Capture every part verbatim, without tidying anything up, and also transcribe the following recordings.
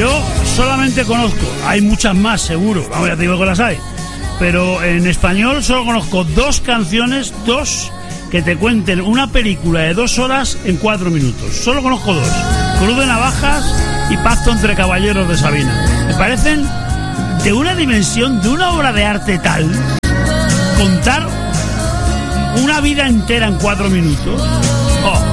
Yo solamente conozco, hay muchas más seguro, vamos, ya te digo que las hay, pero en español solo conozco dos canciones, dos que te cuenten una película de dos horas en cuatro minutos. Solo conozco dos, Cruz de Navajas y Pacto entre Caballeros de Sabina. Me parecen de una dimensión, de una obra de arte tal, contar una vida entera en cuatro minutos. Oh.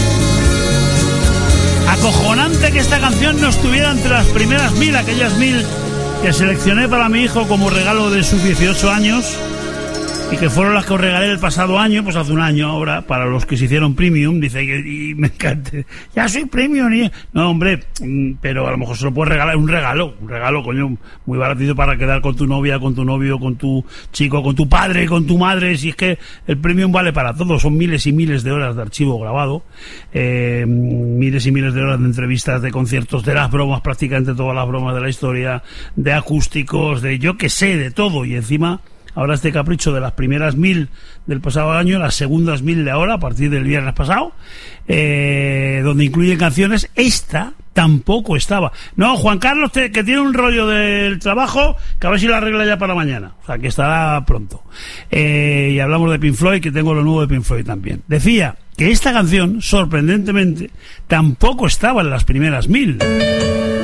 Acojonante que esta canción no estuviera entre las primeras mil, aquellas mil que seleccioné para mi hijo como regalo de sus dieciocho años y que fueron las que os regalé el pasado año, pues hace un año ahora, para los que se hicieron premium. Dice, y, y me encanta, ya soy premium. Y... no, hombre, pero a lo mejor se lo puedes regalar, un regalo, un regalo, coño, muy baratito para quedar con tu novia, con tu novio, con tu chico, con tu padre, con tu madre. Si es que el premium vale para todo, son miles y miles de horas de archivo grabado, eh, miles y miles de horas de entrevistas, de conciertos, de las bromas, prácticamente todas las bromas de la historia, de acústicos, de yo que sé, de todo. Y encima ahora este capricho de las primeras mil del pasado año, las segundas mil de ahora, a partir del viernes pasado, eh, donde incluyen canciones. Esta tampoco estaba. No, Juan Carlos, te, que tiene un rollo del trabajo, que a ver si la arregla ya para mañana. O sea, que estará pronto. Eh, y hablamos de Pink Floyd, que tengo lo nuevo de Pink Floyd también. Decía que esta canción, sorprendentemente, tampoco estaba en las primeras mil.